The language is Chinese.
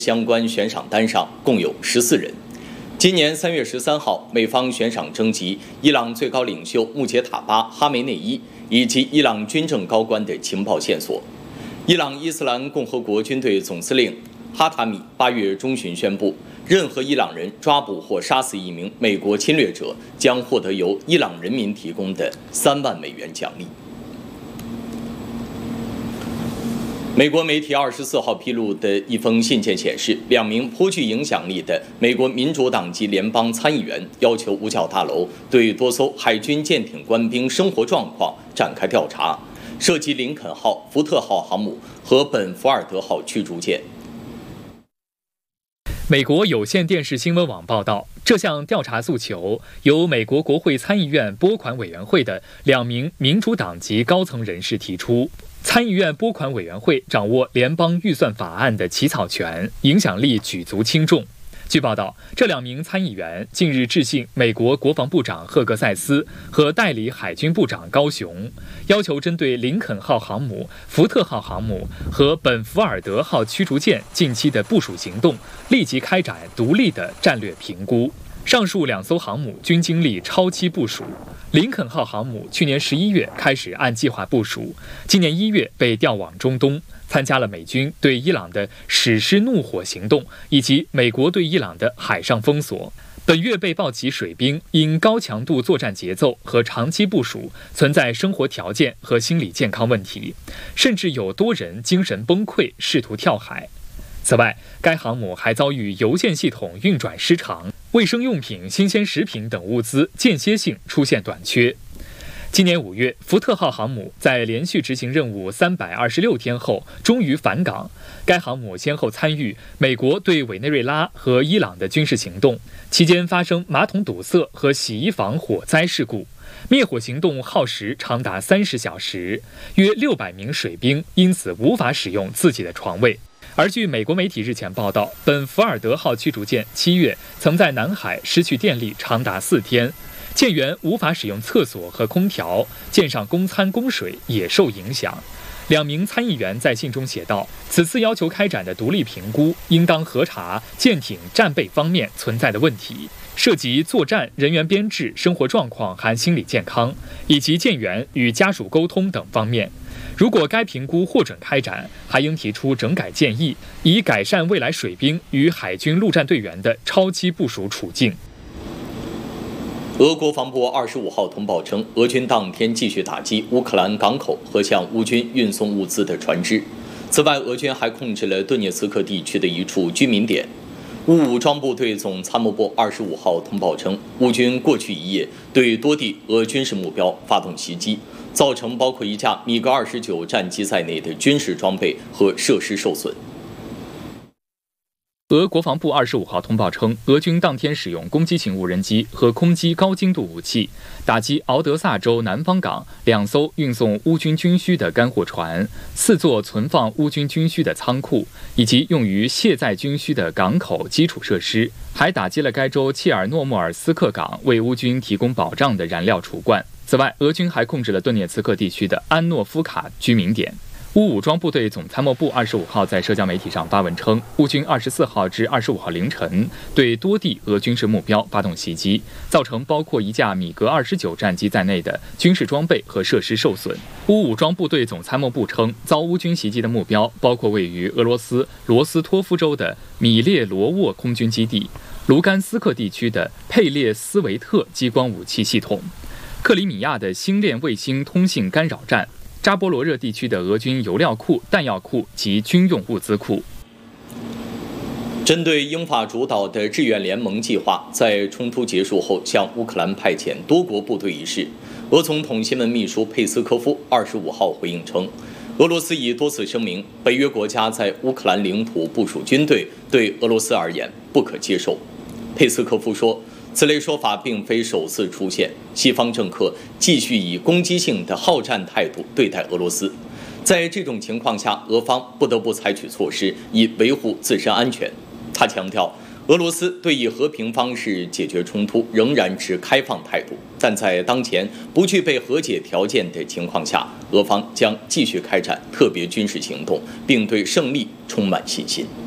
相关悬赏单上共有14人。今年3月13号，美方悬赏征集伊朗最高领袖穆杰塔巴·哈梅内伊以及伊朗军政高官的情报线索。伊朗伊斯兰共和国军队总司令哈塔米8月中旬宣布，任何伊朗人抓捕或杀死一名美国侵略者，将获得由伊朗人民提供的3万美元奖励。美国媒体24号披露的一封信件显示，2名颇具影响力的美国民主党籍联邦参议员要求五角大楼对多艘海军舰艇官兵生活状况展开调查，涉及林肯号、福特号航母和本福尔德号驱逐舰。 美国有线电视新闻网报道，这项调查诉求由美国国会参议院拨款委员会的2名民主党籍高层人士提出。参议院拨款委员会掌握联邦预算法案的起草权，影响力举足轻重。据报道，这2名参议员近日致信美国国防部长赫格塞斯和代理海军部长高雄，要求针对林肯号航母、福特号航母和本福尔德号驱逐舰近期的部署行动，立即开展独立的战略评估。上述2艘航母均经历超期部署。林肯号航母去年11月开始按计划部署，今年1月被调往中东，参加了美军对伊朗的史诗怒火行动，以及美国对伊朗的海上封锁。本月被曝其水兵因高强度作战节奏和长期部署，存在生活条件和心理健康问题，甚至有多人精神崩溃，试图跳海。此外，该航母还遭遇邮件系统运转失常，卫生用品、新鲜食品等物资间歇性出现短缺。今年5月，福特号航母在连续执行任务326天后终于返港。该航母先后参与美国对委内瑞拉和伊朗的军事行动，期间发生马桶堵塞和洗衣房火灾事故，灭火行动耗时长达30小时，约600名水兵因此无法使用自己的床位。而据美国媒体日前报道，本福尔德号驱逐舰7月曾在南海失去电力长达4天，舰员无法使用厕所和空调，舰上供餐供水也受影响。2名参议员在信中写道，此次要求开展的独立评估应当核查舰艇战备方面存在的问题，涉及作战人员编制、生活状况含心理健康，以及舰员与家属沟通等方面。如果该评估获准开展，还应提出整改建议，以改善未来水兵与海军陆战队员的超期部署处境。 俄国防部25号通报称，俄军当天继续打击乌克兰港口和向乌军运送物资的船只。此外，俄军还控制了顿涅茨克地区的一处居民点。乌武装部队总参谋部25号通报称，乌军过去1夜对多地俄军事目标发动袭击，造成包括一架米格29战机在内的军事装备和设施受损。 俄国防部25号通报称，俄军当天使用攻击型无人机和空击高精度武器，打击敖德萨州南方港2艘运送乌军军需的干货船、4座存放乌军军需的仓库，以及用于卸载军需的港口基础设施，还打击了该州切尔诺莫尔斯克港为乌军提供保障的燃料储罐。此外，俄军还控制了顿涅茨克地区的安诺夫卡居民点。乌武装部队总参谋部25号在社交媒体上发文称，乌军24号至25号凌晨对多地俄军事目标发动袭击，造成包括一架米格29战机在内的军事装备和设施受损。乌武装部队总参谋部称，遭乌军袭击的目标包括位于俄罗斯罗斯托夫州的米列罗沃空军基地、卢甘斯克地区的佩列斯维特激光武器系统、克里米亚的星链卫星通信干扰站、扎波罗热地区的俄军油料库、弹药库及军用物资库。 针对英法主导的志愿联盟计划在冲突结束后向乌克兰派遣多国部队一事，俄总统新闻秘书佩斯科夫25号回应称，俄罗斯已多次声明，北约国家在乌克兰领土部署军队对俄罗斯而言不可接受。佩斯科夫说，此类说法并非首次出现，西方政客继续以攻击性的好战态度对待俄罗斯。在这种情况下，俄方不得不采取措施以维护自身安全。他强调，俄罗斯对以和平方式解决冲突仍然持开放态度，但在当前不具备和解条件的情况下，俄方将继续开展特别军事行动，并对胜利充满信心。